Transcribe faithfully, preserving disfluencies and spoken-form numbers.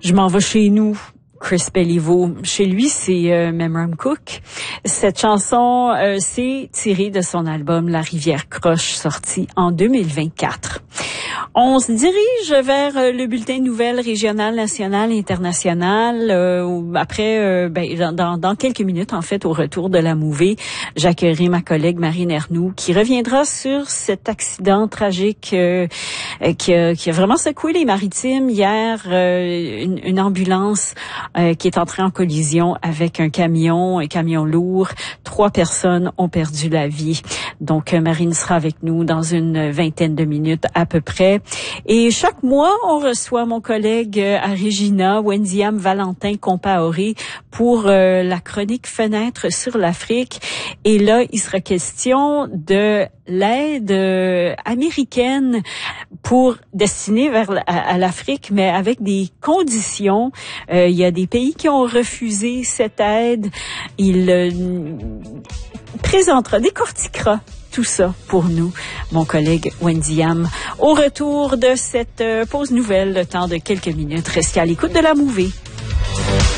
Je m'en vais chez nous. Chris Béliveau. Chez lui, c'est euh, Memram Cook. Cette chanson, euh, c'est tiré de son album La Rivière Croche, sorti en deux mille vingt-quatre. On se dirige vers euh, le bulletin de nouvelles régionales, nationales, internationales. Euh, après, euh, ben, dans, dans quelques minutes, en fait, au retour de la mouvée, j'accueillerai ma collègue Marine Ernoult qui reviendra sur cet accident tragique euh, qui, a, qui a vraiment secoué les maritimes hier. Euh, une, une ambulance euh, qui est entrée en collision avec un camion, un camion lourd. Trois personnes ont perdu la vie. Donc, euh, Marine sera avec nous dans une vingtaine de minutes à peu près. Et chaque mois, on reçoit mon collègue euh, à Regina, Wendiam Valentin Compaoré, pour euh, la chronique Fenêtre sur l'Afrique. Et là, il sera question de l'aide euh, américaine pour destinée vers à, à l'Afrique, mais avec des conditions. Euh, il y a des pays qui ont refusé cette aide. Il euh, présentera, décortiquera tout ça pour nous, mon collègue Wendiam. Au retour de cette euh, pause nouvelle, le temps de quelques minutes, restez à l'écoute de la mouvée.